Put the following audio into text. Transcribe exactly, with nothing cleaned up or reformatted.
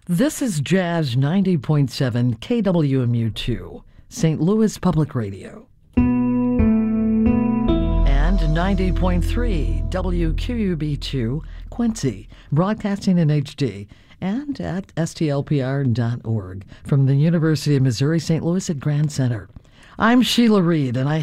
This is Jazz ninety point seven K W M U two, Saint Louis Public Radio. And ninety point three W Q U B two, Quincy, broadcasting in H D, and at S T L P R dot org from the University of Missouri Saint Louis at Grand Center. I'm Sheila Reed, and I